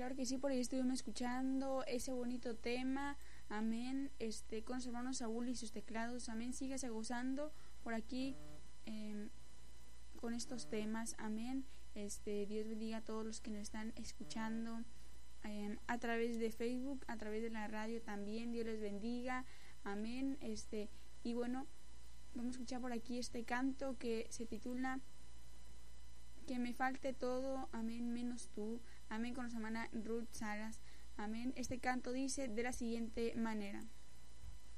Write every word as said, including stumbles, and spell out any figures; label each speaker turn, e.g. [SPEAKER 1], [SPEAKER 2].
[SPEAKER 1] claro que sí, por ahí estuvimos escuchando ese bonito tema, amén, este, con los hermanos Saúl y sus teclados, amén, síguese gozando por aquí eh, con estos temas, amén, este, Dios bendiga a todos los que nos están escuchando eh, a través de Facebook, a través de la radio también, Dios les bendiga, amén, este, y bueno, vamos a escuchar por aquí este canto que se titula Que me falte todo, amén, menos tú, amén, con nuestra hermana Ruth Salas, amén. Este canto dice de la siguiente manera: